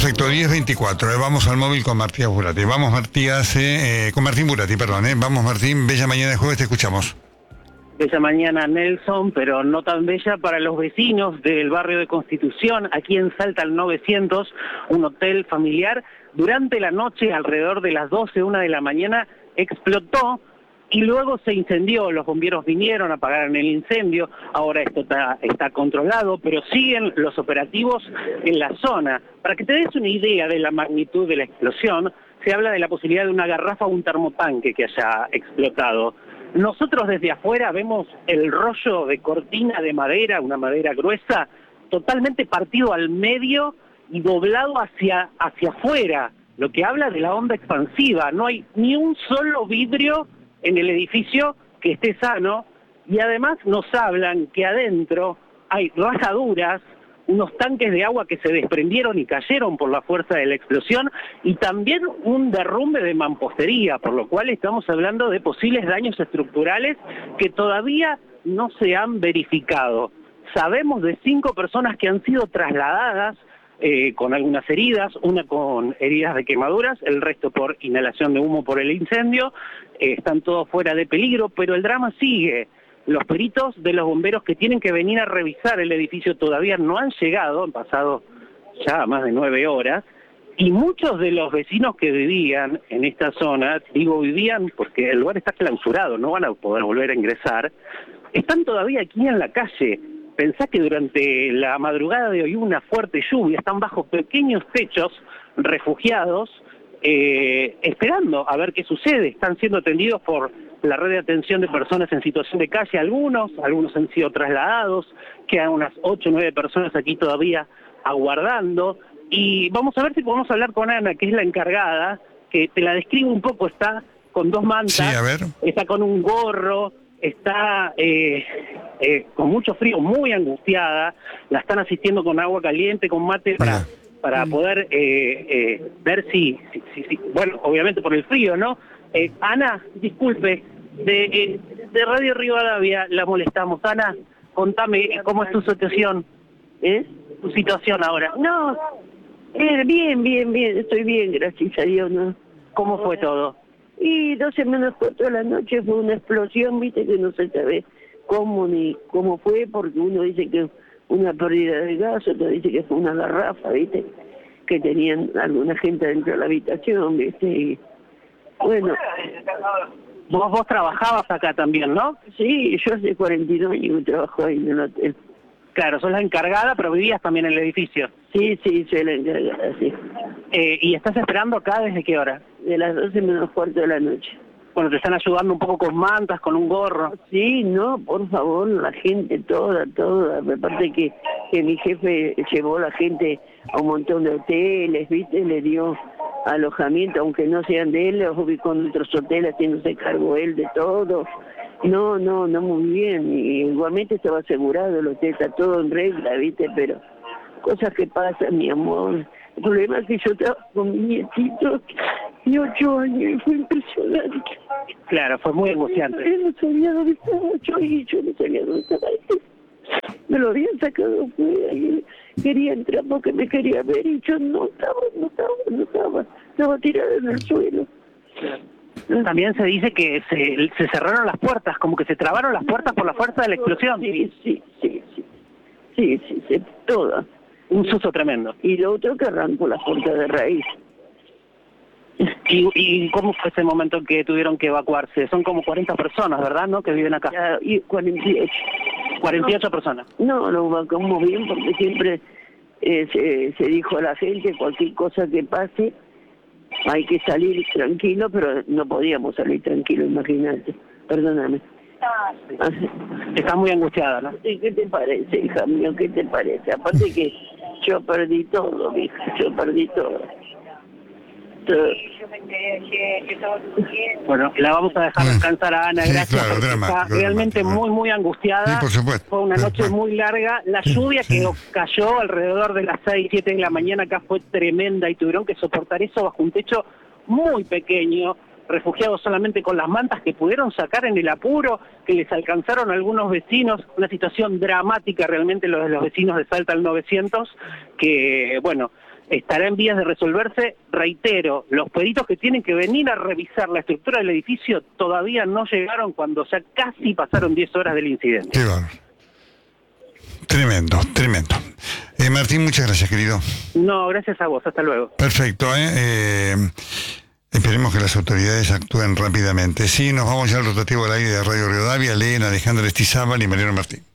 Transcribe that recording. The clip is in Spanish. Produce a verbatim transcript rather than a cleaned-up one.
Perfecto, diez veinticuatro, eh, vamos al móvil con Matías Burati. Vamos Matías, eh, eh, con Martín Burati, perdón, eh. Vamos Martín, bella mañana de jueves, te escuchamos. Bella mañana, Nelson, pero no tan bella para los vecinos del barrio de Constitución, aquí en Salta al novecientos, un hotel familiar. Durante la noche, alrededor de las doce, una de la mañana, explotó y luego se incendió. Los bomberos vinieron, apagaron el incendio. Ahora esto está, está controlado, pero siguen los operativos en la zona. Para que te des una idea de la magnitud de la explosión, se habla de la posibilidad de una garrafa o un termotanque que haya explotado. Nosotros desde afuera vemos el rollo de cortina de madera, una madera gruesa, totalmente partido al medio y doblado hacia, hacia afuera, lo que habla de la onda expansiva. No hay ni un solo vidrio en el edificio que esté sano, y además nos hablan que adentro hay rajaduras, unos tanques de agua que se desprendieron y cayeron por la fuerza de la explosión, y también un derrumbe de mampostería, por lo cual estamos hablando de posibles daños estructurales que todavía no se han verificado. Sabemos de cinco personas que han sido trasladadas eh, con algunas heridas, una con heridas de quemaduras, el resto por inhalación de humo por el incendio. Eh, están todos fuera de peligro, pero el drama sigue. Los peritos de los bomberos que tienen que venir a revisar el edificio todavía no han llegado, han pasado ya más de nueve horas, y muchos de los vecinos que vivían en esta zona, digo vivían porque el lugar está clausurado, no van a poder volver a ingresar, están todavía aquí en la calle. Pensá que durante la madrugada de hoy hubo una fuerte lluvia, están bajo pequeños techos, refugiados, eh, esperando a ver qué sucede. Están siendo atendidos por la red de atención de personas en situación de calle, algunos, algunos han sido trasladados, quedan unas ocho o nueve personas aquí todavía aguardando, y vamos a ver si podemos hablar con Ana, que es la encargada, que te la describo un poco. Está con dos mantas, sí, a ver. Está con un gorro, está eh, eh, con mucho frío, muy angustiada, la están asistiendo con agua caliente, con mate para, para poder eh, eh, ver si, si, si, si, bueno, obviamente por el frío, ¿no? Eh, Ana, disculpe, de, eh, de Radio Rivadavia la molestamos. Ana, contame, ¿cómo es tu situación? ¿Eh? ¿Tu situación ahora? No, eh, bien, bien, bien, estoy bien, gracias a Dios, ¿no? ¿Cómo fue todo? Y doce menos cuatro de la noche fue una explosión, viste, que no se sabe cómo ni cómo fue, porque uno dice que una pérdida de gas, otro dice que fue una garrafa, viste, que tenían alguna gente dentro de la habitación, viste, y bueno. Vos, vos trabajabas acá también, ¿no? Sí, yo hace cuarenta y dos años que trabajo ahí en el hotel. Claro, sos la encargada, pero vivías también en el edificio. Sí, sí, soy la encargada, sí. Eh, ¿Y estás esperando acá desde qué hora? De las doce menos cuarto de la noche. Bueno, te están ayudando un poco con mantas, con un gorro. Sí, no, por favor, la gente toda, toda. Aparte que, que mi jefe llevó a la gente a un montón de hoteles, ¿viste? Le dio alojamiento, aunque no sean de él, los ubicó en otros hoteles, haciéndose cargo él de todo. No, no, no, muy bien. Y igualmente estaba asegurado, el hotel está todo en regla, ¿viste? Pero cosas que pasan, mi amor. El problema es que yo trabajo con mi nietito de ocho años y fue impresionante. Claro, fue muy angustiante. Él no sabía dónde estaba yo y yo no sabía dónde estaba él. Me lo habían sacado fuera y él quería entrar porque me quería ver y yo no estaba, no estaba, no estaba. Estaba tirada en el suelo. También se dice que se, se cerraron las puertas, como que se trabaron las puertas por la fuerza de la explosión. Sí, sí, sí, sí. Sí, sí, sí, toda. Un susto tremendo. Y lo otro que arrancó las puertas de raíz. ¿Y, ¿Y cómo fue ese momento en que tuvieron que evacuarse? Son como cuarenta personas, ¿verdad? ¿No? Que viven acá. Ya, y cuarenta y ocho. cuarenta y ocho no, personas. No, lo evacuamos bien porque siempre eh, se, se dijo a la gente, cualquier cosa que pase, hay que salir tranquilo, pero no podíamos salir tranquilo, imagínate. Perdóname. Estás muy angustiada, ¿no? ¿Y qué te parece, hija mío? ¿Qué te parece? Aparte que yo perdí todo, hija, yo perdí todo. todo. Bueno, la vamos a dejar descansar a Ana, sí, gracias, claro, porque drama, está drama, realmente drama. muy, muy angustiada. Sí, por supuesto. Fue una noche Bueno. muy larga. La lluvia sí. que cayó alrededor de las seis, siete de la mañana acá fue tremenda y tuvieron que soportar eso bajo un techo muy pequeño. refugiados solamente con las mantas que pudieron sacar en el apuro, que les alcanzaron algunos vecinos, una situación dramática realmente lo de los vecinos de Salta al novecientos, que bueno, estará en vías de resolverse. Reitero, los peritos que tienen que venir a revisar la estructura del edificio todavía no llegaron cuando ya casi pasaron diez horas del incidente. Qué bárbaro. Tremendo, tremendo. Eh, Martín, muchas gracias, querido. No, gracias a vos, hasta luego. Perfecto, ¿eh? eh esperemos que las autoridades actúen rápidamente. Sí, nos vamos ya al rotativo al aire de Radio Rivadavia. Leen Alejandra Estizábal y Mariano Martín.